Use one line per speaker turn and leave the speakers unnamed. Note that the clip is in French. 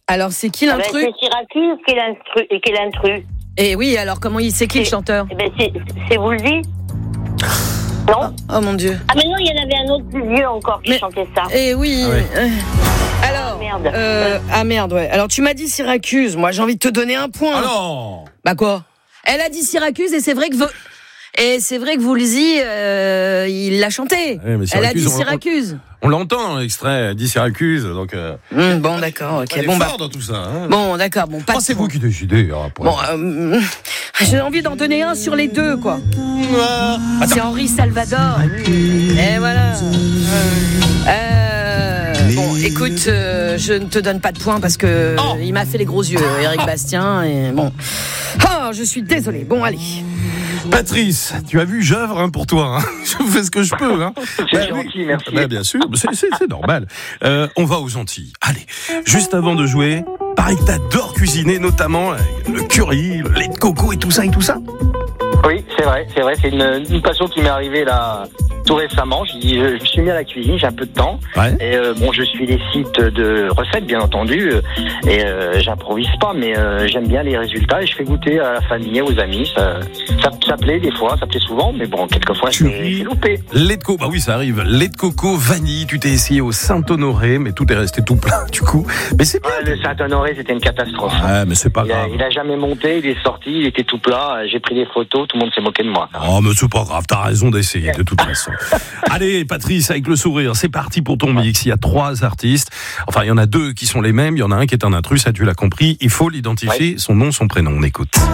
Alors, c'est qui l'intrus?
C'est Syracuse qui est l'intrus.
Et oui, alors, c'est qui le chanteur?
C'est Woolsey. Non?
Oh mon Dieu.
Ah mais non, il y en avait un autre plus vieux encore qui chantait ça.
Eh oui.
Ah ouais.
Alors,
merde.
Merde, ouais. Alors tu m'as dit Syracuse, moi j'ai envie de te donner un point.
Ah non.
Bah quoi? Elle a dit Syracuse et c'est vrai que Woolsey, il l'a chanté.
Ouais, mais
elle a dit
Syracuse,
Syracuse.
On l'entend, l'extrait, dit Syracuse, donc...
Bon, d'accord, ok.
On est
Bon,
fort dans tout ça. Hein.
Bon, d'accord, bon, pas de
c'est
point.
vous qui décidez.
Bon, j'ai envie d'en donner un sur les deux, quoi. C'est Henri Salvador. Et voilà. Bon, écoute, je ne te donne pas de points parce que il m'a fait les gros yeux, Éric Bastien, et bon. Oh, je suis désolée. Bon, allez.
Patrice, tu as vu, j'œuvre pour toi. Hein. Je fais ce que je peux. Hein.
C'est gentil, merci.
Bien sûr, c'est normal. On va aux Antilles. Allez, juste avant de jouer, pareil que t'adores cuisiner, notamment le curry, le lait de coco et tout ça.
Oui, c'est vrai. C'est une passion qui m'est arrivée là tout récemment. Je me suis mis à la cuisine, j'ai un peu de temps.
Ouais.
Et je suis des sites de recettes, bien entendu. Et j'improvise pas, mais j'aime bien les résultats et je fais goûter à la famille, aux amis. Ça plaît des fois, ça plaît souvent, mais bon, quelquefois c'est loupé.
Lait de coco, bah oui, ça arrive. Lait de coco, vanille, tu t'es essayé au Saint-Honoré, mais tout est resté tout plein du coup. Mais c'est bien.
Le Saint-Honoré, c'était une catastrophe.
Ouais, mais c'est pas grave.
Il a jamais monté, il est sorti, il était tout plat. J'ai pris des photos, tout le monde s'est moqué de moi.
Oh, mais c'est pas grave, t'as raison d'essayer de toute façon. Allez, Patrice, avec le sourire, c'est parti pour ton mix. Il y a 3 artistes. Enfin, il y en a 2 qui sont les mêmes. Il y en a un qui est un intrus, ça tu l'as compris. Il faut l'identifier, son nom, son prénom. On écoute.